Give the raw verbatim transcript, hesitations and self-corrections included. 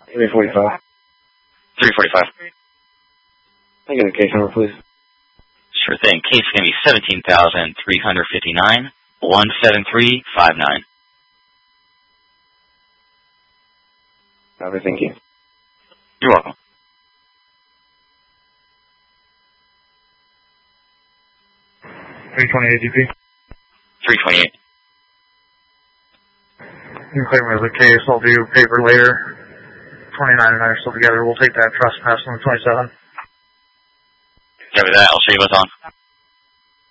three forty-five. three forty-five. Can I get a case number, please? Sure thing. Case is going to be seventeen thousand three hundred fifty-nine, one seven three five nine. Copy, thank you. You're welcome. three twenty-eight D P. three twenty-eight. You can claim it as a case. I'll do paper later. twenty-nine and I are still together. We'll take that trespass on the twenty-seventh. Copy that. I'll show you what's on.